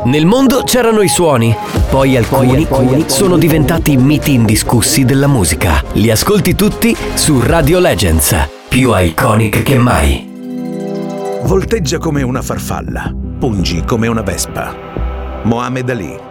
Nel mondo c'erano i suoni, poi alcuni sono diventati miti indiscussi della musica. Li ascolti tutti su Radio Legends, più iconic che mai. Volteggia come una farfalla, pungi come una vespa. Mohamed Ali.